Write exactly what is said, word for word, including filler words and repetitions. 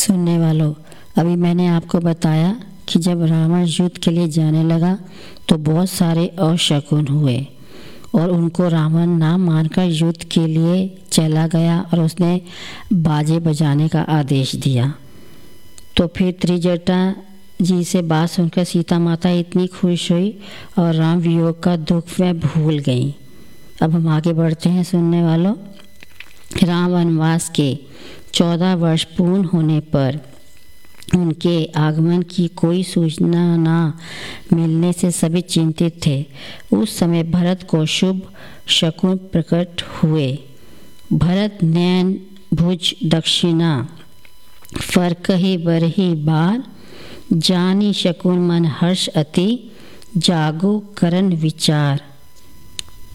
सुनने वालों, अभी मैंने आपको बताया कि जब रावण युद्ध के लिए जाने लगा तो बहुत सारे अशकुन हुए और उनको रावण ना मानकर युद्ध के लिए चला गया और उसने बाजे बजाने का आदेश दिया। तो फिर त्रिजटा जी से बात सुनकर सीता माता इतनी खुश हुई और राम वियोग का दुख वह भूल गई। अब हम आगे बढ़ते हैं सुनने वालों। राम वनवास के चौदह वर्ष पूर्ण होने पर उनके आगमन की कोई सूचना ना मिलने से सभी चिंतित थे। उस समय भरत को शुभ शकुन प्रकट हुए। भरत नैन भुज दक्षिणा फरकहि बरहि बार, जानी शकुन मन हर्ष अति, जागो करन विचार।